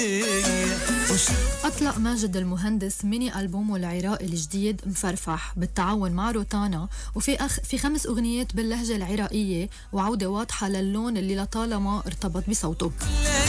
أطلق ماجد المهندس ميني ألبومه العراقي الجديد مفرفح بالتعاون مع روتانا، وفي 5 أغنيات باللهجة العراقية وعودة واضحة للون اللي لطالما ارتبط بصوته.